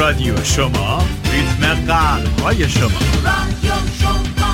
رادیو شما، ریتم قلب‌های شما. رادیو شما.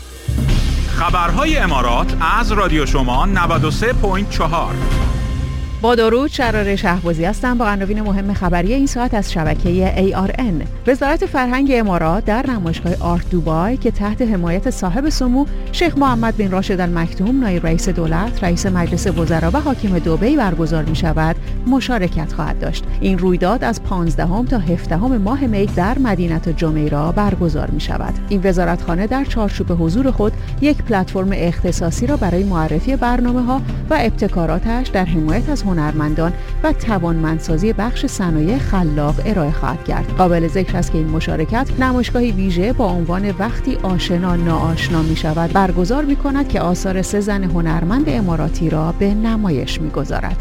خبرهای امارات از رادیو شما 93.4. با درود، شراره شهبازی هستم با عناوین مهم خبری این ساعت از شبکه ARN. وزارت فرهنگ امارات در نمایشگاه آرت دوبای که تحت حمایت صاحب سمو شیخ محمد بن راشد المکتوم نایب رئیس دولت، رئیس مجلس وزرا و حاکم دبی برگزار می شود، مشارکت خواهد داشت. این رویداد از 15 تا 17 ماه می در مدینه جمیرا برگزار می شود. این وزارتخانه در چارچوب حضور خود یک پلتفرم اختصاصی را برای معرفی برنامه‌ها و ابتکاراتش در حمایت از هنرمندان و توانمندسازی بخش صنایع خلاق ارائه خواهد کرد. قابل ذکر است که این مشارکت نمایشگاهی ویژه با عنوان وقتی آشنا ناآشنا می شود برگزار می کند که آثار 3 زن هنرمند اماراتی را به نمایش می گذارد.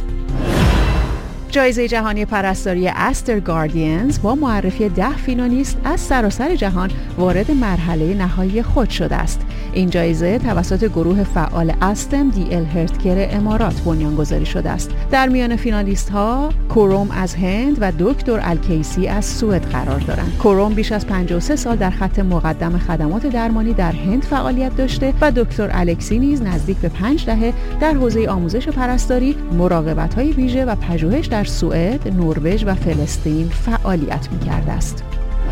جایزه جهانی پرستاری استر گاردینز با معرفی 10 فینالیست از سراسر جهان وارد مرحله نهایی خود شده است. این جایزه توسط گروه فعال استم دی ال هرتکر امارات بنیانگذاری شده است. در میان فینالیست ها کوروم از هند و دکتر الکیسی از سوئد قرار دارند. کوروم بیش از 53 سال در خط مقدم خدمات درمانی در هند فعالیت داشته و دکتر الکسی نیز نزدیک به 5 دهه در حوزه آموزش پرستاری، مراقبت‌های ویژه و پژوهش در سوئد، نروژ و فلسطین فعالیت می‌کرده است.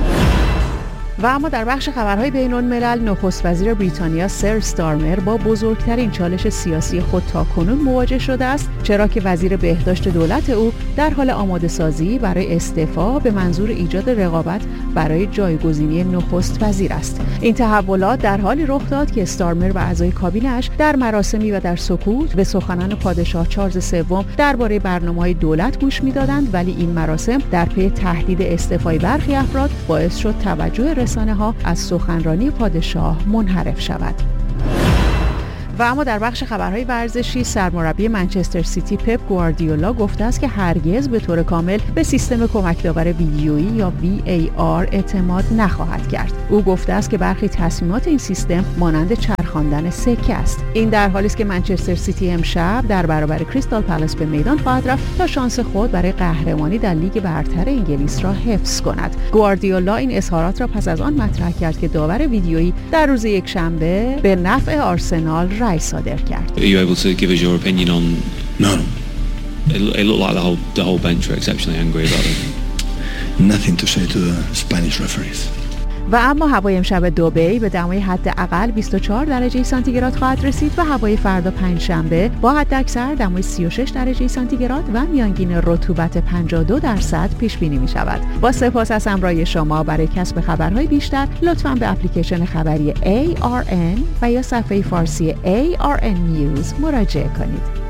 و اما در بخش خبرهای بین‌الملل، نخست وزیر بریتانیا سر استارمر با بزرگترین چالش سیاسی خود تاکنون مواجه شده است، چرا که وزیر بهداشت دولت او در حال آماده سازی برای استعفا به منظور ایجاد رقابت برای جایگزینی نخست وزیر است. این تحولات در حالی رخ داد که استارمر و اعضای کابینه‌اش در مراسمی و در سکوت به سخنان پادشاه چارلز سوم درباره برنامه‌های دولت گوش می‌دادند، ولی این مراسم در پی تهدید استعفای برخی افراد باعث شد توجه رسانه‌ها از سخنرانی پادشاه منحرف شود. و اما در بخش خبرهای ورزشی، سرمربی منچستر سیتی پپ گواردیولا گفته است که هرگز به طور کامل به سیستم کمک داور ویدیویی یا VAR اعتماد نخواهد کرد. او گفته است که برخی تصمیمات این سیستم مانند چرخاندن سکه است. این در حالی است که منچستر سیتی امشب در برابر کریستال پالاس به میدان خواهد رفت تا شانس خود برای قهرمانی در لیگ برتر انگلیس را حفظ کند. گواردیولا این اظهارات را پس از آن مطرح کرد که داور ویدیویی در روز یکشنبه به نفع آرسنال رأی صادر کرد. Are you able to give us your opinion on? No. It looked like the whole bench were exceptionally angry about it. Nothing to say to the Spanish referees. و اما هوای امشب دبی به دمای حداقل 24 درجه سانتیگراد خواهد رسید و هوای فردا پنجشنبه با حداکثر دمای 36 درجه سانتیگراد و میانگین رطوبت 52% پیش بینی می شود. با سپاس از همراهی شما. برای کسب خبرهای بیشتر لطفاً به اپلیکیشن خبری ARN و یا صفحه فارسی ARN News مراجعه کنید.